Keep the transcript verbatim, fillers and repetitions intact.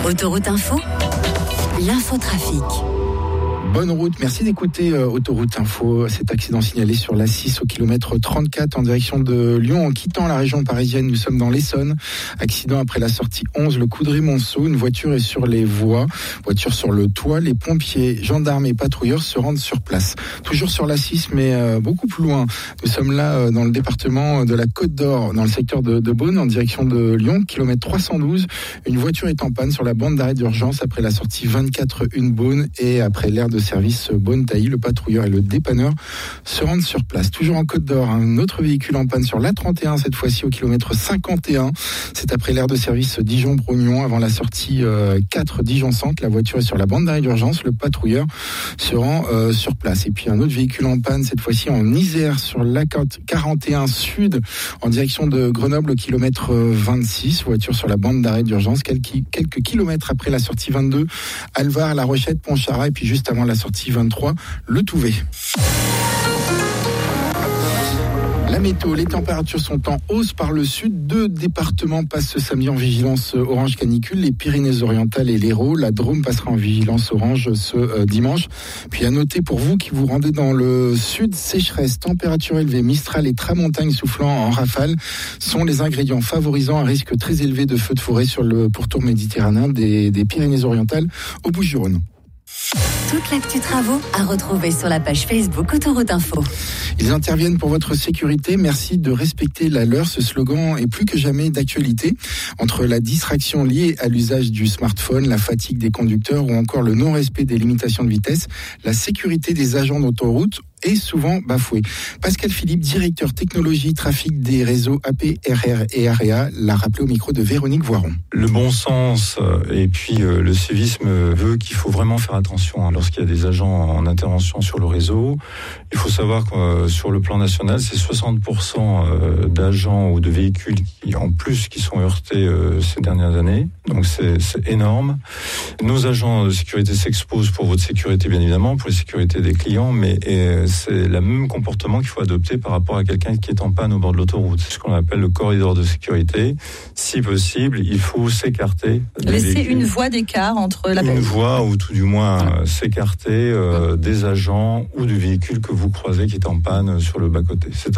Autoroute Info, l'infotrafic. Bonne route, merci d'écouter euh, Autoroute Info. Cet accident signalé sur l'A six au kilomètre trente-quatre en direction de Lyon. En quittant la région parisienne, nous sommes dans l'Essonne. Accident après la sortie onze, le Coudray-Monceau. Une voiture est sur les voies, voiture sur le toit. Les pompiers, gendarmes et patrouilleurs se rendent sur place. Toujours sur l'A six, mais euh, beaucoup plus loin. Nous sommes là euh, dans le département de la Côte d'Or, dans le secteur de, de Beaune, en direction de Lyon, kilomètre trois cent douze. Une voiture est en panne sur la bande d'arrêt d'urgence après la sortie vingt-quatre un Beaune et après l'aire de service Beaune-Tailly. Le patrouilleur et le dépanneur se rendent sur place. Toujours en Côte d'Or, un autre véhicule en panne sur l'A trente et un, cette fois-ci au kilomètre cinquante et un. C'est après l'aire de service Dijon-Brognon, avant la sortie euh, quatre Dijon-Centre. La voiture est sur la bande d'arrêt d'urgence. Le patrouilleur se rend euh, sur place. Et puis un autre véhicule en panne, cette fois-ci en Isère, sur l'A quarante et un Sud, en direction de Grenoble au kilomètre vingt-six. Voiture sur la bande d'arrêt d'urgence, quelques, quelques kilomètres après la sortie vingt-deux, Alvar, La Rochette, Pontcharrat, et puis juste avant la sortie vingt-trois, le Touvet. La météo, les températures sont en hausse par le sud. Deux départements passent ce samedi en vigilance orange canicule, les Pyrénées-Orientales et l'Hérault. La Drôme passera en vigilance orange ce euh, dimanche. Puis à noter pour vous qui vous rendez dans le sud, sécheresse, température élevée, Mistral et tramontagne soufflant en rafale sont les ingrédients favorisant un risque très élevé de feux de forêt sur le pourtour méditerranéen des, des Pyrénées-Orientales au Bouches-du-Rhône. Toute l'actu travaux à retrouver sur la page Facebook Autoroute Info. Ils interviennent pour votre sécurité. Merci de respecter la leur. Ce slogan est plus que jamais d'actualité. Entre la distraction liée à l'usage du smartphone, la fatigue des conducteurs ou encore le non-respect des limitations de vitesse, la sécurité des agents d'autoroute est souvent bafouée. Pascal Philippe, directeur technologie trafic des réseaux A P, R R et A R E A, l'a rappelé au micro de Véronique Voiron. Le bon sens et puis le civisme veut qu'il faut vraiment faire attention lorsqu'il y a des agents en intervention sur le réseau. Il faut savoir que sur le plan national, c'est soixante pour cent d'agents ou de véhicules qui, en plus qui sont heurtés ces dernières années. Donc c'est, c'est énorme. Nos agents de sécurité s'exposent pour votre sécurité, bien évidemment, pour la sécurité des clients, mais c'est le même comportement qu'il faut adopter par rapport à quelqu'un qui est en panne au bord de l'autoroute. C'est ce qu'on appelle le corridor de sécurité. Si possible, il faut s'écarter. Laisser véhicules. Une voie d'écart entre la... Une voie, ou tout du moins ouais. s'écarter euh, des agents ou du véhicule que vous croisez qui est en panne sur le bas-côté. C'est